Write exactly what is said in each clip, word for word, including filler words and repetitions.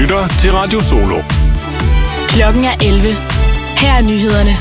lytter til Radio Solo. Klokken er elleve. Her er nyhederne.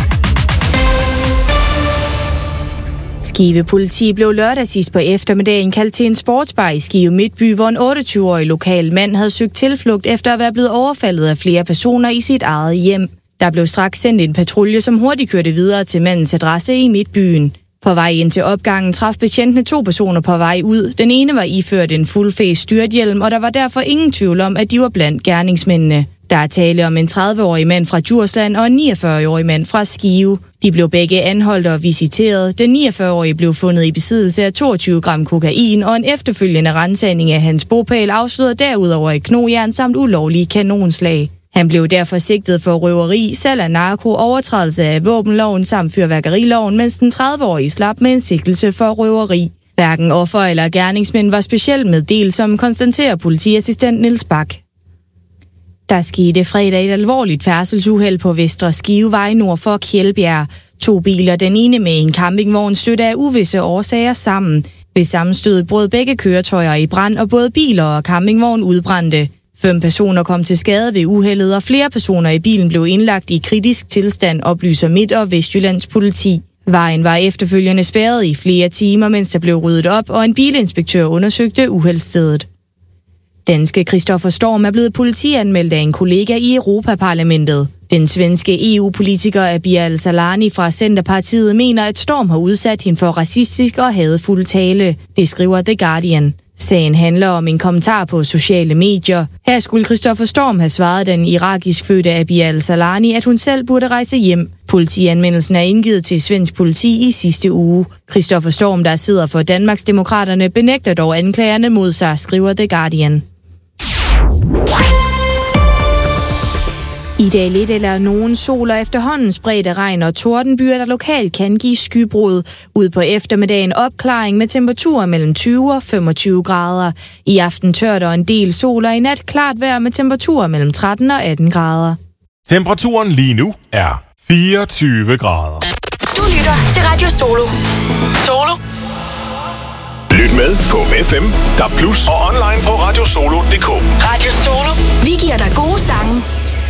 Skive Politi blev lørdag sidst på eftermiddagen kaldt til en sportsbar i Skive Midtby, hvor en otteogtyve-årig lokal mand havde søgt tilflugt efter at være blevet overfaldet af flere personer i sit eget hjem. Der blev straks sendt en patrulje, som hurtigt kørte videre til mandens adresse i Midtbyen. På vej ind til opgangen traf betjentene to personer på vej ud. Den ene var iført en full-face styrthjelm, og der var derfor ingen tvivl om, at de var blandt gerningsmændene. Der er tale om en tredive-årig mand fra Djursland og en niogfyrre-årig mand fra Skive. De blev begge anholdt og visiteret. Den niogfyrre-årige blev fundet i besiddelse af toogtyve gram kokain, og en efterfølgende ransagning af hans bopæl afslørede derudover et knogjern samt ulovlige kanonslag. Han blev derfor sigtet for røveri, salg af narko, overtrædelse af våbenloven samt fyrværkeriloven, mens den tredive-årige slap med en sigtelse for røveri. Hverken offer eller gerningsmænd var specielt meddelt, som konstaterer politiassistent Niels Bak. Der skete fredag et alvorligt færdselsuheld på Vestre Skivevej nord for Kjeldbjerg. To biler, den ene med en campingvogn, stødte af uvisse årsager sammen. Ved sammenstødet brød begge køretøjer i brand, og både biler og campingvogn udbrændte. Fem personer kom til skade ved uheldet, og flere personer i bilen blev indlagt i kritisk tilstand, oplyser Midt- og Vestjyllands politi. Vejen var efterfølgende spærret i flere timer, mens der blev ryddet op, og en bilinspektør undersøgte uheldsstedet. Danske Christoffer Storm er blevet politianmeldt af en kollega i Europaparlamentet. Den svenske E U-politiker Abir Al-Salani fra Centerpartiet mener, at Storm har udsat hende for racistisk og hadefuld tale. Det skriver The Guardian. Sagen handler om en kommentar på sociale medier. Her skulle Christoffer Storm have svaret den irakisk fødte Abir Al-Salani, at hun selv burde rejse hjem. Politianmeldelsen er indgivet til svensk politi i sidste uge. Christoffer Storm, der sidder for Danmarksdemokraterne, benægter dog anklagerne mod sig, skriver The Guardian. I dag lidt eller nogen sol og efterhånden spredte regn og tordenbyer, der lokalt kan give skybrud. Ud på eftermiddagen opklaring med temperaturer mellem tyve og femogtyve grader. I aften tørt og en del sol, og i nat klart vejr med temperaturer mellem tretten og atten grader. Temperaturen lige nu er fireogtyve grader. Du lytter til Radio Solo. Solo. Lyt med på F M, D A B plus og online på radiosolo punktum d k. Radio Solo. Vi giver dig gode sange